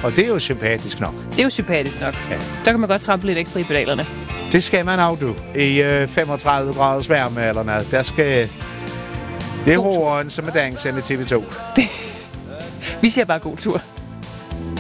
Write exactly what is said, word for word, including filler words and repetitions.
Og det er jo sympatisk nok. Det er jo sympatisk nok. Ja. Der kan man godt trampe lidt ekstra i pedalerne. Det skal man af, du. I øh, femogtredive graders varme eller noget. Der skal... Det er hårdere end som med dansen i T V to. Vi siger bare god tur.